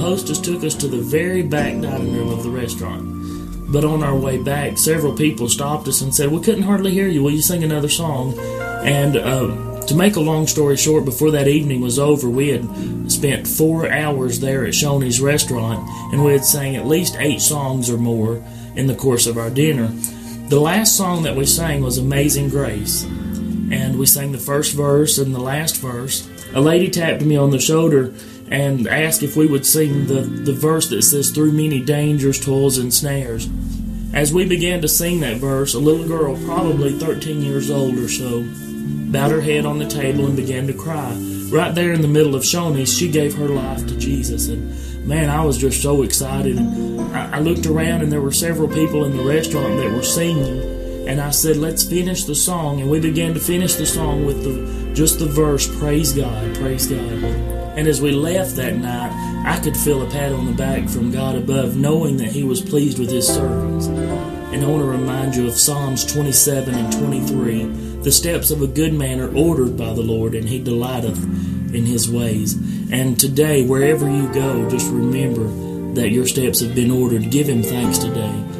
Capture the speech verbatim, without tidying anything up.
hostess took us to the very back dining room of the restaurant. But on our way back, several people stopped us and said, "We couldn't hardly hear you. Will you sing another song?" And uh, to make a long story short, before that evening was over, we had spent four hours there at Shoney's restaurant, and we had sang at least eight songs or more in the course of our dinner. The last song that we sang was Amazing Grace, and we sang the first verse and the last verse. A lady tapped me on the shoulder and asked if we would sing the, the verse that says, "Through many dangers, toils, and snares." As we began to sing that verse, a little girl, probably thirteen years old or so, bowed her head on the table and began to cry. Right there in the middle of Shoney's, she gave her life to Jesus. And man, I was just so excited. And I, I looked around, and there were several people in the restaurant that were singing. And I said, "Let's finish the song." And we began to finish the song with the just the verse, "Praise God, praise God." And as we left that night, I could feel a pat on the back from God above, knowing that He was pleased with His servants. And I want to remind you of Psalms twenty-seven and twenty-three. "The steps of a good man are ordered by the Lord, and He delighteth in His ways." And today, wherever you go, just remember that your steps have been ordered. Give Him thanks today.